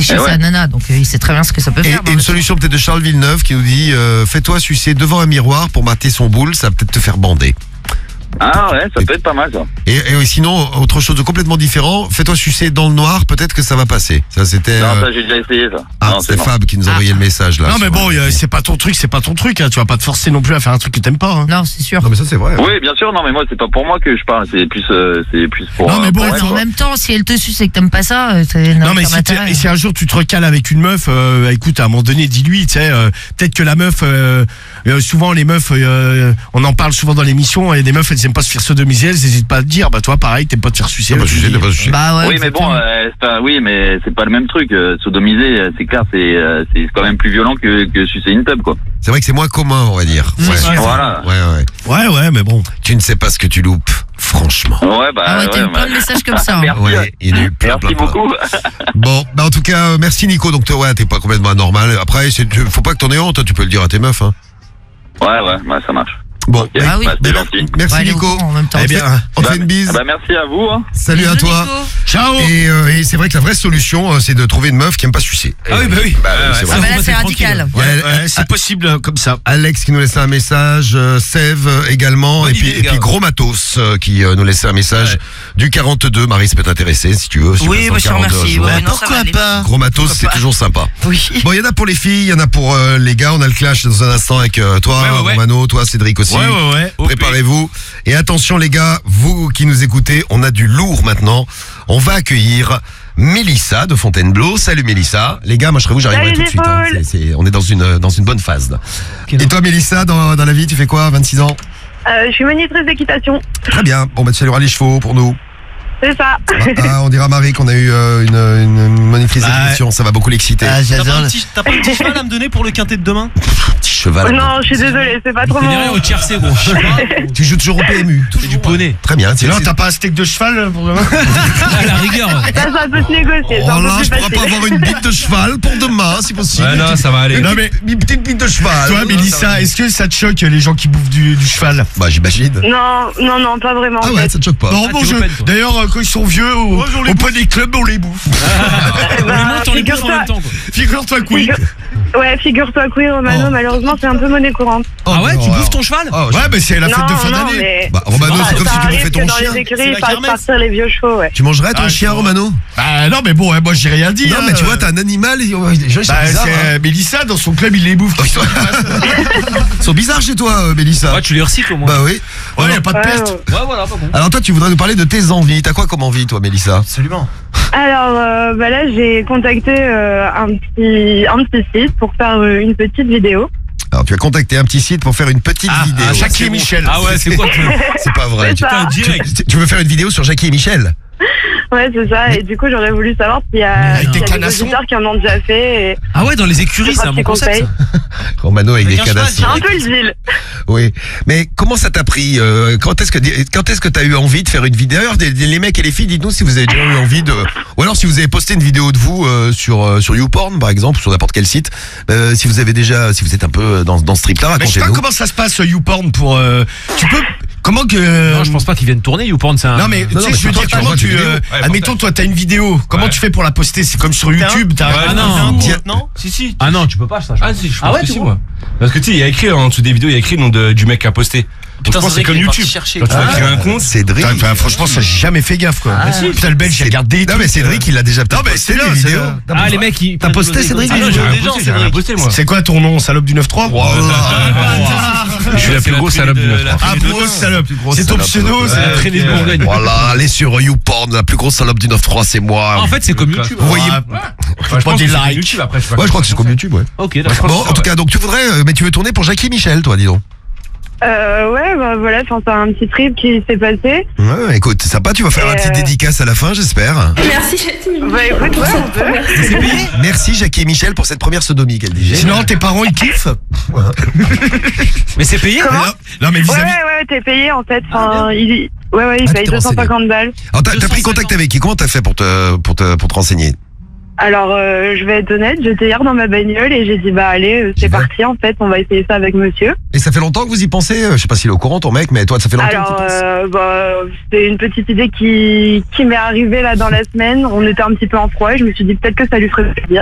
chez Eh ouais. sa nana, donc il sait très bien ce que ça peut faire. Et une solution peut-être de Charles Villeneuve qui nous dit fais-toi sucer devant un miroir pour mater son boule, ça va peut-être te faire bander. Ah ouais, ça peut être pas mal ça. Et sinon, autre chose de complètement différent, fais-toi sucer dans le noir, peut-être que ça va passer. Ça c'était. Non, ça j'ai déjà essayé ça. Ah, Non, c'est non. Fab qui nous a envoyé le message là. Non, mais sur- bon, c'est pas ton truc, hein. Tu vas pas te forcer non plus à faire un truc que t'aimes pas. Hein. Non, c'est sûr. Non mais ça c'est vrai. Oui, bien sûr, non mais moi c'est pas pour moi que je parle, c'est plus pour. Non, mais bon, pour Ouais, elle, mais en quoi. même temps, si elle te suce et que t'aimes pas ça, c'est Non, mais si un jour tu te recales avec une meuf, écoute, à un moment donné, dis-lui, tu sais, peut-être que la meuf, souvent les meufs, on en parle souvent dans l'émission, et des meufs, elles aiment pas se faire sodomiser, elles hésitent pas à te dire, bah toi, pareil, t'aimes pas te faire sucer. T'as pas tu sucé, dis- t'as pas sucé. Bah ouais. Oui, mais bon, oui, mais c'est pas le même truc. Sodomiser, c'est clair, c'est quand même plus violent que sucer une tub, quoi. C'est vrai que c'est moins commun, on va dire. C'est sûr. Voilà. Ouais, mais bon. Tu ne sais pas ce que tu loupes, franchement. Ouais, bah. Ah ouais, t'as eu plein de messages comme ça. Hein. Merci. Ouais, il y en a eu plein, Merci plein, plein. beaucoup. Bon, bah en tout cas, merci Nico. Donc toi, ouais, t'es pas complètement anormal. Après, faut pas que t'en aies honte. Tu peux le dire à tes meufs. Hein. Ouais, ça marche. Bon, Ok, Ah oui. bah, c'est gentil. merci Ouais, elle est au Nico. courant en même temps. Eh bien, on te fait une bise. Bah, merci à vous. Hein. Salut à Bisous, toi. Nico. Ciao. Et c'est vrai que la vraie solution, c'est de trouver une meuf qui aime pas sucer. Ah oui, bah oui. Bah, oui, c'est vrai. Ah bah là, Faut c'est être radical. tranquille. Ouais, c'est possible comme ça. Alex qui nous laissait un message, Sève également, Bonne et puis, idée, et puis gars. Gros Matos qui nous laissait un message du 42. Marie, ça peut t'intéresser si tu veux. sur Oui, Vincent moi je te 42 remercie. jours. Ouais, non, ça va Pourquoi aller. pas? Gros Matos, c'est toujours sympa. Oui. Bon, il y en a pour les filles, il y en a pour les gars. On a le clash dans un instant avec toi, Ouais. Romano, toi, Cédric aussi. Ouais. Préparez-vous. Et attention les gars, vous qui nous écoutez, on a du lourd maintenant. On va accueillir Mélissa de Fontainebleau. Salut Mélissa. Les gars, moi je serais vous, j'arriverai tout de suite. Hein. On est dans une bonne phase là. Et toi Mélissa, dans la vie, tu fais quoi, 26 ans? Je suis monitrice d'équitation. Très bien. Bon, bah tu salueras les chevaux pour nous. C'est ça. On dira à Marie qu'on a eu une monitrice d'équitation. Ça va beaucoup l'exciter. Ah, T'as j'adore. pas un petit cheval à me donner pour le quintet de demain? Petit cheval. Non, je suis désolée, c'est pas trop C'est rien mon. au tiercé, gros. Tu joues toujours au PMU. C'est du poney. Très bien. Sinon, t'as pas un steak de cheval pour demain? À la rigueur. Ça peut se négocier. C'est un Oh peu là, plus je pourrais facile. pas avoir une bite de cheval pour demain, si possible. Ouais, non, ça va aller. Non, mais Une petite bite de cheval. toi, Mélissa, est-ce que ça te choque les gens qui bouffent du cheval? Bah j'imagine. Non, pas vraiment. Ah en ouais, fait. ça te choque pas. Non, Ah, bon t'es jeu. open, toi. D'ailleurs, quand ils sont vieux, au Pony Club, on les bouffe. On les monte, on les bouffe en même temps, quoi. Figure-toi que oui. Ouais, figure-toi que oui, Romano, Oh. malheureusement, c'est un peu monnaie courante. Ah ouais, tu non, bouffes ton cheval? Oh, Ouais, mais c'est la fête de fin non, d'année. mais. Bah Romano, c'est comme ça si tu arrive bouffais que ton dans chien. les écuries, C'est ils la fassent kermesse. partir les vieux chevaux, ouais. Tu mangerais ton Ah, chien, je vois. Romano? Bah non, mais bon, moi j'ai rien dit. Non, hein. mais tu vois, t'as un animal et les gens ils sont Bah, bizarres. hein. c'est Mélissa, dans son club, il les bouffe. Ils sont bizarres chez toi, Mélissa. Ouais, tu les recycles au moins. Bah oui. Ouais, y a pas de Ouais, perte. Ouais, voilà, pas bon. Alors toi, tu voudrais nous parler de tes envies. T'as quoi comme envie, toi, Mélissa? Absolument. Alors, là, j'ai contacté un petit site pour faire une petite vidéo. Alors tu as contacté un petit site pour faire une petite vidéo. Jackie et bon. Michel. Ah ouais, c'est quoi tu veux? C'est pas vrai. C'est ça. Tu veux faire une vidéo sur Jackie et Michel? Ouais, c'est ça. Et du coup, j'aurais voulu savoir s'il y a, Avec des s'il y a des canassons. auditeurs qui en ont déjà fait. Et... Ah ouais, dans les écuries, c'est un bon concept, ça. Romano avec des Avec un cheval, cadasses. C'est un peu le deal. Oui. Mais comment ça t'a pris Quand est-ce que t'as eu envie de faire une vidéo? D'ailleurs, les mecs et les filles, dites-nous si vous avez déjà eu envie de, ou alors si vous avez posté une vidéo de vous sur YouPorn par exemple, sur n'importe quel site. Si vous êtes un peu dans ce trip-là, Mais je sais pas racontez-nous. comment ça se passe YouPorn pour. Tu peux. Comment que. Non, je pense pas qu'ils viennent tourner, YouPorn, c'est un. Non mais tu sais, mais je veux toi, dire tu comment envoies tes tu. vidéos. Admettons, toi, t'as une vidéo. Comment Ouais. tu fais pour la poster? C'est comme sur YouTube. T'as. Ah non. Non Si. Ah non, tu peux pas, ça. Ah si, je pense ouais, que tu si, vois. moi. Parce que tu sais, il y a écrit en dessous des vidéos, il y a écrit le nom du mec qui a posté. Donc, je pense que c'est comme YouTube. Chercher. Quand tu vas créer un compte, Cédric. Enfin, franchement, ça j'ai jamais fait gaffe quoi. Putain, le belge, j'ai regardé. Non mais Cédric, il l'a déjà Non, mais posté c'est des là, vidéos. c'est Ah, les mecs, ils. T'as posté, Cédric? ah non, j'ai Ah, rien posté, j'ai rien posté moi. C'est quoi ton nom, salope du 9-3? Je suis la plus grosse salope du 9. Ah, grosse salope. C'est ton salope. pseudo, C'est la c'est. traînée de Bourgogne. Voilà, allez sur YouPorn, la plus grosse salope du 9-3, c'est moi. Ah, en fait, c'est comme YouTube. Vous voyez. Je Pas pense des que c'est likes. YouTube après. Ouais, je crois que c'est comme YouTube, ouais. Ok, d'accord. Bon, en tout cas, donc tu voudrais, mais tu veux tourner pour Jackie et Michel, toi, dis donc. Ouais, bah voilà, c'est un petit trip qui s'est passé. Ouais, écoute, c'est sympa, tu vas faire un petit dédicace à la fin, j'espère. Merci, Bah écoute, ouais, on peut. C'est payé? Merci Jackie et Michel pour cette première sodomie qu'elle dit. Sinon, tes parents ils kiffent? Mais c'est payé? Comment Non, mais Ouais, vis-à-vis. ouais, t'es payé en fait. Enfin, il Ah, paye t'es 250 balles. Alors, t'as pris contact avec qui? Comment t'as fait pour te renseigner? Alors, je vais être honnête, j'étais hier dans ma bagnole et j'ai dit, bah allez, c'est parti, en fait, on va essayer ça avec monsieur. Et ça fait longtemps que vous y pensez? Je sais pas s'il est au courant, ton mec, mais toi, ça fait longtemps Alors, que tu penses. c'est une petite idée qui m'est arrivée là dans la semaine. On était un petit peu en froid et je me suis dit peut-être que ça lui ferait plaisir.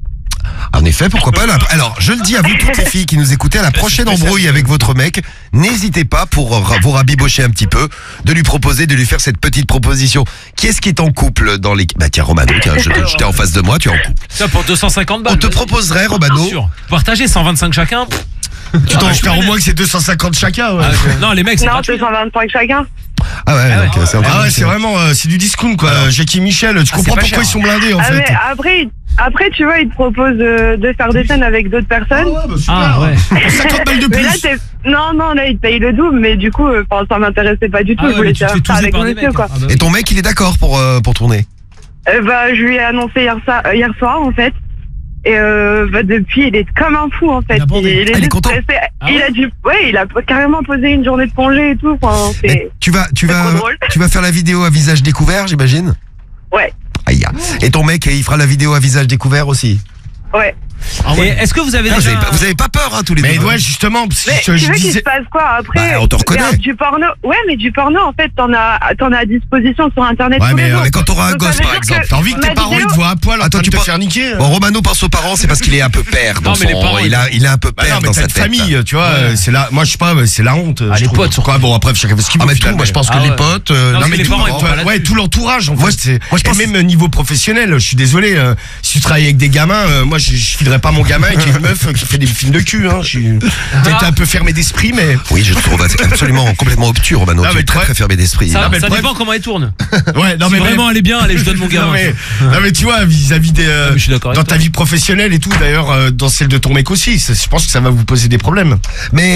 En effet, pourquoi pas. Alors, je le dis à vous toutes les filles qui nous écoutez, à la prochaine embrouille avec votre mec, n'hésitez pas pour vous rabibocher un petit peu, de lui proposer, de lui faire cette petite proposition. Qui est-ce qui est en couple dans l'équipe? Bah tiens, Romano, tiens, j'étais en face de moi, tu es en couple. Ça pour 250 balles. On te proposerait, Romano. Bien sûr. Partagez 125 chacun. Tu t'en espères au moins que c'est 250 chacun, ouais. Non, les mecs, c'est Non, gratuit. 225 chacun. Ah ouais, donc c'est encore. Ah ouais, c'est vraiment, c'est du discount, quoi. Jackie et Michel, tu comprends pas pourquoi cher. ils sont blindés, en Ah, fait. mais après, tu vois, ils te proposent de faire des scènes avec d'autres personnes. Ah ouais. Pour 50 balles de Mais là, plus. non, là, ils te payent le double, mais du coup, ça m'intéressait pas du tout. Ah Je ouais, voulais mais tu te faire fais ça touser avec par des monsieur, mecs. quoi. Ah bah Et oui. ton mec, il est d'accord pour tourner? Je lui ai annoncé hier soir, en fait. Et depuis, il est comme un fou, en fait. Il a bandé. est Ah, il est juste content. stressé. Ah Il a carrément posé une journée de congé et tout. Enfin, Mais tu vas trop drôle. tu vas faire la vidéo à visage découvert, j'imagine? Ouais, Aïe. Et ton mec, il fera la vidéo à visage découvert aussi? ouais. Et est-ce que vous avez Ah, déjà... vous avez pas peur, hein, tous les Mais deux? ouais, justement, parce Mais que tu je veux qu'il se disais. passe quoi après? Bah, on te reconnaît. Regarde, du porno. Ouais, mais du porno, en fait, t'en as à disposition sur Internet Ouais, tous les mais jours. Mais quand t'auras un Donc, ça gosse, veut par dire exemple. que T'as envie que tes ma parents ils vidéo- te voient à poil en Attends, train de tu te penses- faire niquer? Bon, Romano pense aux parents, c'est parce qu'il est un peu père dans Non, mais les son... parents, il a un peu Bah non, père mais dans t'as sa une tête. famille, tu vois, c'est là, moi je sais pas, c'est la honte. Ah, je les trouve. potes sont- Quoi, bon, après, chacun fait ce qu'il Ah, veut. mais tout, finalement. moi je pense que Ah les ouais. potes... Non, non, mais les tout, parents, ils vont pas là-dessus. Ouais, tout l'entourage en Moi, fait. C'est- moi, je pense- Et même niveau professionnel, je suis désolé, si tu travailles avec des gamins, moi je filerais pas mon gamin qui est une meuf qui fait des films de cul. Hein. Je suis peut-être un peu fermé d'esprit, mais. Oui, je te trouve absolument complètement obtus, Romano. Non, Tu mais es très toi- très fermé d'esprit. Ça, Non, mais ça le problème- dépend comment elle tourne. Ouais, non Si mais vraiment elle est bien, allez, je donne mon gamin. non mais tu vois, vis-à-vis des. mais je suis d'accord avec dans toi. ta vie professionnelle et tout, d'ailleurs, dans celle de ton mec aussi, je pense que ça va vous poser des problèmes. Mais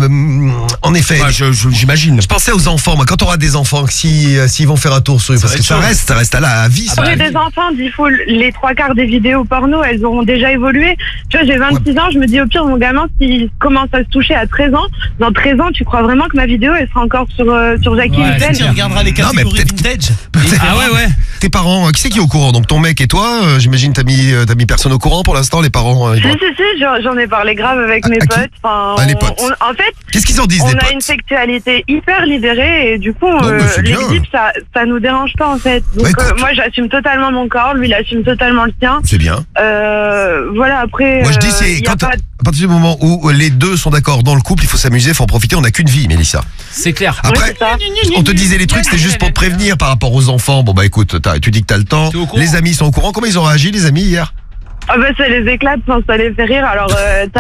en effet, Enfin, j'imagine. je pensais aux enfants. Moi, quand tu auras des enfants, s'ils vont faire un tour sur... Parce que ça reste à la vie. ça. J'ai des enfants, il faut les 3/4 des vidéos porno, elles auront déjà évolué. Tu vois, j'ai 26 ans, je me dis au pire, mon gamin, s'il commence à se toucher à 13 ans, dans 13 ans, tu crois vraiment que ma vidéo, elle sera encore sur Jackie Ouais, Michel? c'est regardera les Non, mais catégories peut-être- vintage. Ah ouais. Tes parents, qui c'est qui est au courant? Donc ton mec et toi, j'imagine t'as mis personne au courant pour l'instant, les parents. ils Si, vont- j'en ai parlé grave avec mes à qui potes. Enfin, Ah, les potes. en fait, Qu'est-ce qu'ils en disent, on les a potes? une sexualité hyper libérée et du coup, bah, c'est bien. l'exhib, ça nous dérange pas en fait. Donc Bah, écoute. moi, j'assume totalement mon corps, lui, il assume totalement le sien. C'est bien. Voilà, après. Moi je dis, il c'est y a quand pas- à partir du moment où les deux sont d'accord dans le couple, il faut s'amuser, faut en profiter. On n'a qu'une vie, Mélissa. C'est clair. Après, c'est ça. on te disait les trucs, c'était juste pour te prévenir par rapport aux enfants. Bon bah écoute, tu dis que t'as le temps. T'es au courant? Les amis sont au courant. Comment ils ont réagi, les amis, hier? Ah bah ça les éclate, enfin, ça les fait rire. Alors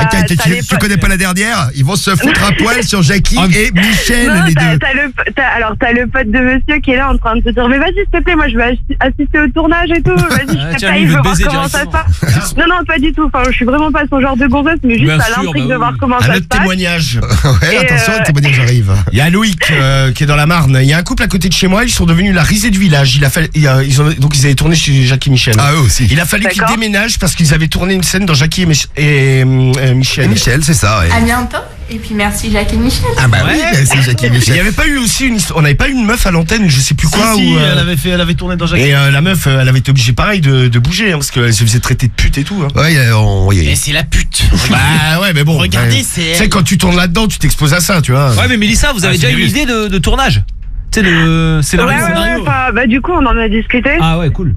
Tu connais pas la dernière? Ils vont se foutre à poil sur Jackie et Michel, Non, les deux. t'as le pote de monsieur qui est là en train de te dire mais vas-y s'il te plaît, moi je vais assister au tournage et tout, vas-y, Ah, je tiens, sais pas, lui, il il veut veut voir baiser comment ça se directement. passe. Non, pas du tout, enfin je suis vraiment pas son genre de gonzesse, mais juste Bien ça sûr, l'intrigue bah de voir oui. comment Un ça se autre passe. témoignage. Ouais, Et, attention, le témoignage arrive. Il y a Loïc qui est dans la Marne. Il y a un couple à côté de chez moi. Ils sont devenus la risée du village. Donc ils avaient tourné chez Jackie Michel. Ah, eux aussi. Il a fallu qu'ils D'accord. déménagent parce qu'ils avaient tourné une scène dans Jackie et Michel. Et Michel, c'est ça. Ouais. À bientôt. Et puis merci Jacques et Michel. Ah bah oui, c'est Jackie et Il n'y Michel. avait pas eu aussi on n'avait pas eu une meuf à l'antenne, je sais plus quoi. Si, où, elle avait tourné dans Jacques. et la meuf, elle avait été obligée pareil de bouger hein, parce qu'elle se faisait traiter de pute et tout. Hein. Ouais, Mais c'est la pute. Bah ouais, mais bon. Regardez, ouais. c'est Tu sais, elle. quand tu tournes là-dedans, tu t'exposes à ça, tu vois. Ouais, mais Mélissa, vous avez déjà eu une idée de tournage? Tu sais, le scénario. Bah du coup on en a discuté. Ah ouais, cool.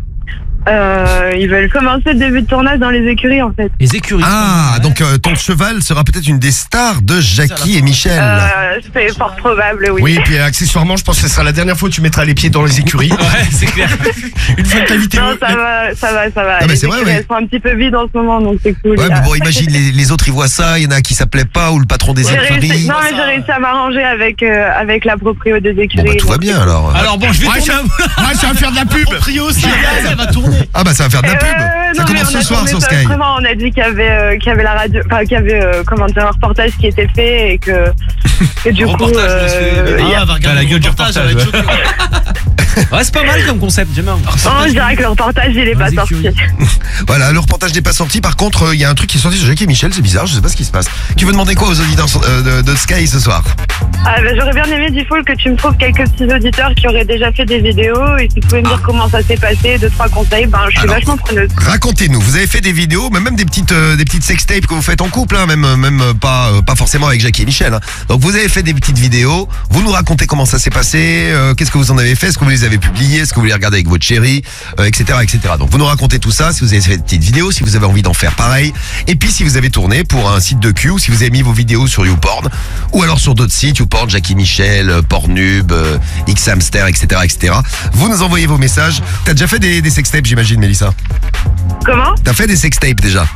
Ils veulent commencer le début de tournage dans les écuries en fait. Les écuries. Ah, Ouais. donc ton cheval sera peut-être une des stars de Jackie et Michel. C'est fort probable, oui. Oui, et puis accessoirement, je pense que ce sera la dernière fois où tu mettras les pieds dans les écuries. Ouais, c'est clair. Une fois que t'as vidé. Non, ça va. mais Les c'est vrai, écuries, ouais. elles sont un petit peu vides en ce moment, donc c'est cool. Ouais, mais bon, imagine, les autres, ils voient ça, il y en a qui s'appelaient pas, ou le patron des J'ai écuries. réussi, non, mais j'ai réussi à m'arranger avec la proprio des écuries. Bon, bah, tout va donc bien, alors. Alors bon, je vais Ouais, tourner ça va faire de la pub. Proprio, c'est elle va tourner. Ah, bah, ça va faire de la pub. Ça non, mais commence on a ce soir tourné sur ça, Sky. Vraiment, on a dit qu'il y avait la radio, enfin qu'il y avait un reportage qui était fait et que du coup, Reportage, il y a- va regarder la le gueule du reportage, elle va être choquée. Ouais, c'est pas mal comme concept, j'aime bien. On dirait que le reportage, il est pas sorti. Voilà, le reportage n'est pas sorti. Par contre, il y a un truc qui est sorti sur Jackie et Michel, c'est bizarre, je sais pas ce qui se passe. Tu veux demander quoi aux auditeurs de Sky ce soir? J'aurais bien aimé, Diffoul, que tu me trouves quelques petits auditeurs qui auraient déjà fait des vidéos et qui pouvaient me dire comment ça s'est passé, 2-3 conseils. Je suis vachement preneuse. Racontez-nous, vous avez fait des vidéos, mais même des petites sextapes que vous faites en couple, hein, même pas forcément avec Jackie et Michel. Hein. Donc vous avez fait des petites vidéos, vous nous racontez comment ça s'est passé, qu'est-ce que vous en avez fait, est-ce que vous les avez publiées, est-ce que vous les regardez avec votre chérie, etc., etc. Donc vous nous racontez tout ça, si vous avez fait des petites vidéos, si vous avez envie d'en faire pareil, et puis si vous avez tourné pour un site de cul, ou si vous avez mis vos vidéos sur YouPorn, ou alors sur d'autres sites, YouPorn, Jackie Michel, Pornhub, Xhamster, etc., etc. Vous nous envoyez vos messages. T'as déjà fait des sextapes, j'imagine, Mélissa? Comment? T'as fait des sextapes déjà?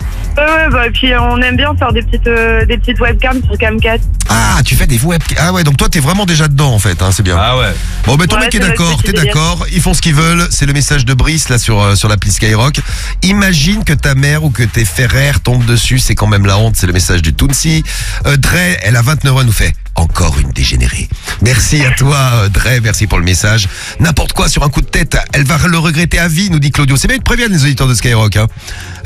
Et puis on aime bien faire des petites webcams sur Camcat. Ah, tu fais des webcams. Ah ouais, donc toi t'es vraiment déjà dedans en fait, hein, c'est bien. Ah ouais. Bon, ton Ouais, mec est c'est d'accord, notre t'es petit délire. d'accord, ils font ce qu'ils veulent, c'est le message de Brice là sur l'appli Skyrock. Imagine que ta mère ou que tes frères tombent dessus, c'est quand même la honte, c'est le message du Tounsi. Dre, elle a 29 ans, elle nous fait encore une dégénérée. Merci à toi Dre, merci pour le message. N'importe quoi sur un coup de tête, elle va le regretter à vie, nous dit Claudio. C'est bien, ils te préviennent les auditeurs de Skyrock. Hein.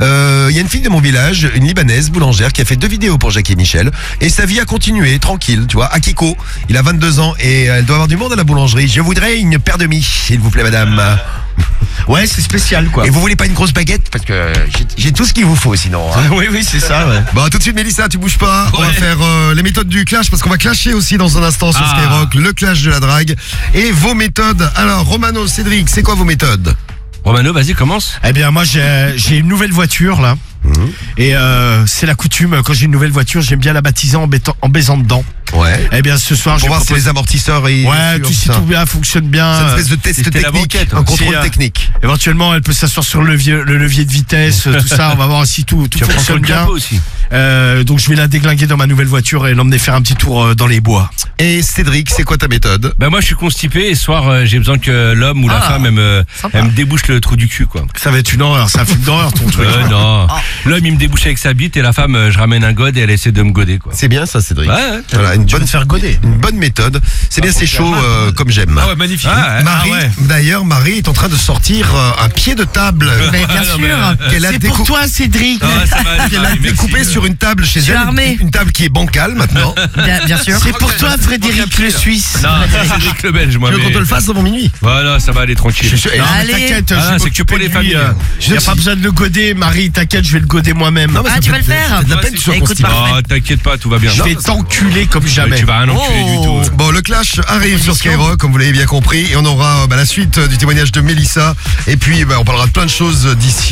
Y a une fille de mon village, une Libanaise boulangère qui a fait 2 vidéos pour Jackie et Michel et sa vie a continué tranquille, tu vois. Akiko, il a 22 ans et elle doit avoir du monde à la boulangerie. Je voudrais une paire de mie, s'il vous plaît madame. Ouais, c'est spécial quoi. Et vous voulez pas une grosse baguette parce que j'ai tout ce qu'il vous faut sinon. Hein. Oui, c'est ça, ouais. Bon, tout de suite Mélissa, tu bouges pas. On va faire les méthodes du clash parce qu'on va clasher aussi dans un instant sur Skyrock, le clash de la drague et vos méthodes. Alors Romano, Cédric, c'est quoi vos méthodes? Romano, vas-y, commence. Eh bien, moi, j'ai une nouvelle voiture, là. Et c'est la coutume, quand j'ai une nouvelle voiture, j'aime bien la baptiser en baisant dedans. Ouais. Eh bien, ce soir, Pour voir si les amortisseurs et ouais, si tout bien fonctionne bien. C'est une espèce de test c'était la technique, banquette, un contrôle c'est, technique. Éventuellement, elle peut s'asseoir sur le levier de vitesse, tout ça. On va voir si tout Tu vas prendre fonctionne le bien. capot aussi. Donc, je vais la déglinguer dans ma nouvelle voiture et l'emmener faire un petit tour dans les bois. Et Cédric, c'est quoi ta méthode? Bah moi je suis constipé et ce soir j'ai besoin que l'homme ou la femme elle me débouche le trou du cul quoi. Ça va être une horreur, c'est un film d'horreur ton truc. Non. L'homme il me débouche avec sa bite et la femme je ramène un god et elle essaie de me goder quoi. C'est bien ça Cédric. Ouais. Voilà, Tu vas te faire goder. une bonne méthode. C'est bien, c'est chaud comme j'aime. Ah ouais, magnifique. Marie, d'ailleurs, Marie est en train de sortir un pied de table. Mais bien sûr. Qu'elle a C'est pour toi, Cédric. qu'elle a découpé sur une table chez suis elle. armé. Une table qui est bancale maintenant. Bien sûr. C'est pour toi, Frédéric le Suisse. Non, c'est Cédric le Belge moi. Tu veux qu'on mais- te le fasse avant minuit? Voilà, ça va aller tranquille. Et- Non, mais Allez. t'inquiète, Ah, je vais c'est que pour les m'occuper de lui, familles. Il n'y a pas besoin de le goder, Marie, t'inquiète, je vais le goder moi-même. Non, mais Ah, ça tu fait- vas le faire. ça fait de la peine que tu sois Écoute, constipé. parfait. Oh, t'inquiète pas, tout va bien. Je vais t'enculer comme jamais. Tu vas rien enculer du tout. Bon, le clash arrive sur Skyrock, comme vous l'avez bien compris, et on aura la suite du témoignage de Mélissa. Et puis, on parlera de plein de choses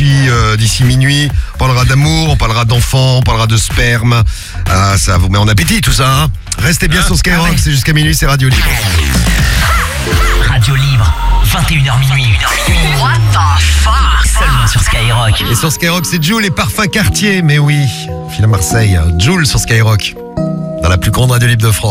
d'ici minuit. On parlera d'amour, on parlera d'enfants, on parlera de sperme. Ah, ça vous met en appétit tout ça. Hein. Restez bien sur Skyrock, c'est jusqu'à minuit, c'est Radio Libre. Radio Libre, 21h minuit. What the fuck? Seulement sur Skyrock. Et sur Skyrock, c'est Jules et Parfum Cartier. Mais oui, file à Marseille, Jules sur Skyrock, dans la plus grande radio libre de France.